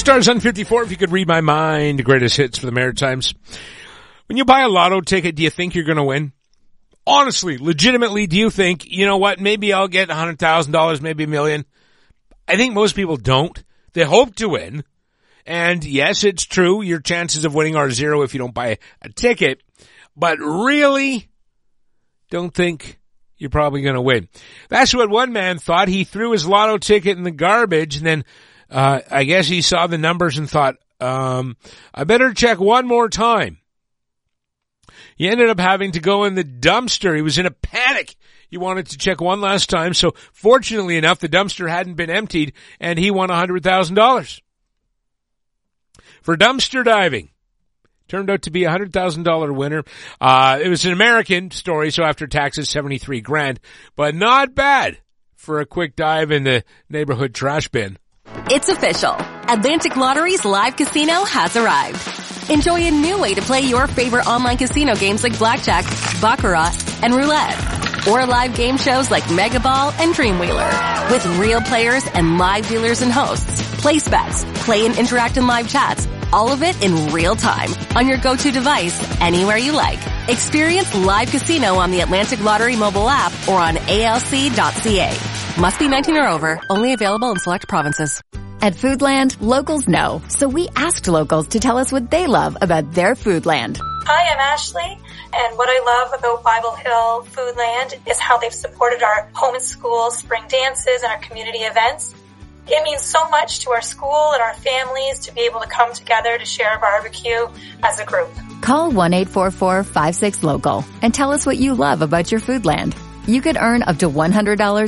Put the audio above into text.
Stars on 54, if you could read my mind, greatest hits for the Maritimes. When you buy a lotto ticket, do you think you're going to win? Honestly, legitimately, do you think, you know what, maybe I'll get $100,000, maybe $1 million? I think most people don't. They hope to win. And yes, it's true, your chances of winning are zero if you don't buy a ticket. But really, don't think you're probably going to win. That's what one man thought. He threw his lotto ticket in the garbage, and then I guess he saw the numbers and thought, I better check one more time. He ended up having to go in the dumpster. He was in a panic. He wanted to check one last time. So fortunately enough, the dumpster hadn't been emptied and he won $100,000. For dumpster diving. Turned out to be a $100,000 winner. It was an American story, so after taxes, $73,000, but not bad for a quick dive in the neighborhood trash bin. It's official. Atlantic Lottery's live casino has arrived. Enjoy a new way to play your favorite online casino games like blackjack, baccarat, and roulette. Or live game shows like Mega Ball and Dreamwheeler. With real players and live dealers and hosts. Place bets, play and interact in live chats. All of it in real time on your go-to device anywhere you like. Experience live casino on the Atlantic Lottery mobile app or on alc.ca. Must be 19 or over. Only available in select provinces. At Foodland, locals know, so we asked locals to tell us what they love about their Foodland. Hi, I'm Ashley, and what I love about Bible Hill Foodland is how they've supported our home and school spring dances and our community events. It means so much to our school and our families to be able to come together to share a barbecue as a group. Call 1-844-56-LOCAL and tell us what you love about your Foodland. You could earn up to $100